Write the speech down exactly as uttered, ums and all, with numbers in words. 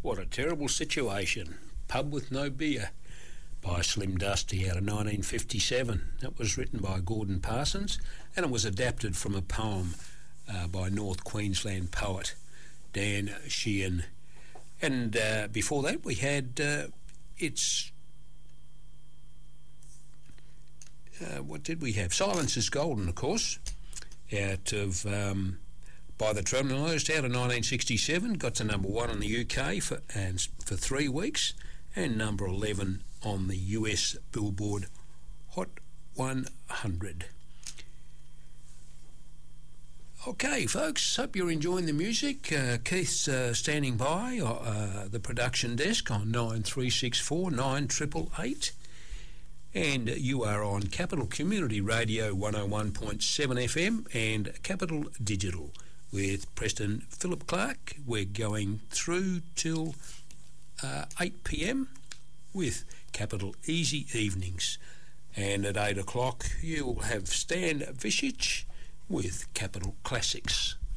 What a Terrible Situation, Pub with No Beer, by Slim Dusty out of nineteen fifty-seven. That was written by Gordon Parsons, and it was adapted from a poem uh, by North Queensland poet Dan Sheehan. And uh, before that we had uh, It's... Uh, what did we have? Silence is Golden, of course, out of um, By the Tremolo's out of nineteen sixty-seven. Got to number one in the U K for and for three weeks, and number eleven on the U S Billboard Hot one hundred. Okay, folks, hope you're enjoying the music. Uh, Keith's uh, standing by uh, the production desk on nine three six four nine eight eight eight. And you are on Capital Community Radio one oh one point seven F M and Capital Digital with Preston Philip Clark. We're going through till uh, eight p m with Capital Easy Evenings. And at eight o'clock you'll have Stan Vicic with Capital Classics.